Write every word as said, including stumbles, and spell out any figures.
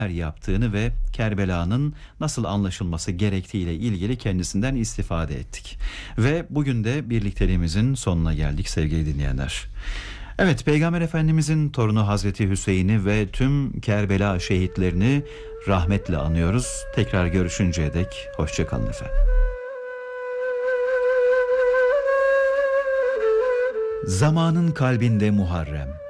yaptığını ve Kerbela'nın nasıl anlaşılması gerektiğiyle ilgili kendisinden istifade ettik. Ve bugün de birlikteliğimizin sonuna geldik sevgili dinleyenler. Evet, Peygamber Efendimizin torunu Hazreti Hüseyin'i ve tüm Kerbela şehitlerini rahmetle anıyoruz. Tekrar görüşünceye dek hoşça kalın efendim. Zamanın kalbinde Muharrem,